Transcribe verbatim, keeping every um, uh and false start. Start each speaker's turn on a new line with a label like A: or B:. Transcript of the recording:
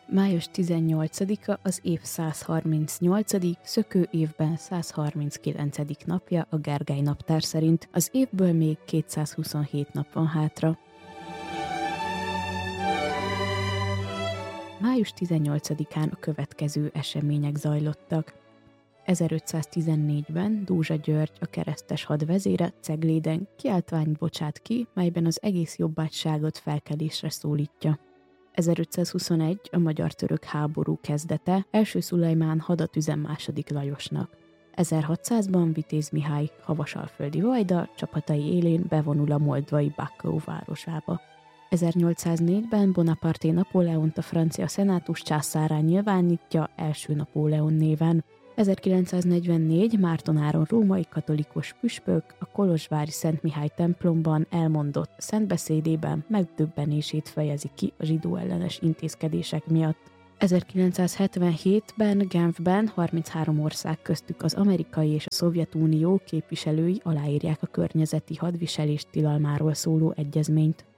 A: Május tizennyolcadika az év százharmincnyolcadik szökő évben százharminckilencedik napja a Gergely naptár szerint. Az évből még kétszázhuszonhét nap van hátra. Május tizennyolcadikán a következő események zajlottak. ezerötszáztizennégyben Dózsa György, a keresztes hadvezére Cegléden kiáltványt bocsát ki, melyben az egész jobbágyságot felkelésre szólítja. ezerötszázhuszonegy a magyar-török háború kezdete, első Szulajmán hadat üzem második Lajosnak. ezerhatszázban Vitéz Mihály, havasalföldi vajda csapatai élén bevonul a moldvai Bakkó városába. ezernyolcszáznégyben Bonaparte Napóleont a francia szenátus császárrá nyilvánítja első Napóleon néven. ezerkilencszáznegyvennégy Márton Áron római katolikus püspök a kolozsvári Szent Mihály templomban elmondott szentbeszédében megdöbbenését fejezi ki a zsidó ellenes intézkedések miatt. ezerkilencszázhetvenhétben Genfben harminchárom ország köztük az amerikai és a Szovjetunió képviselői aláírják a környezeti hadviselés tilalmáról szóló egyezményt.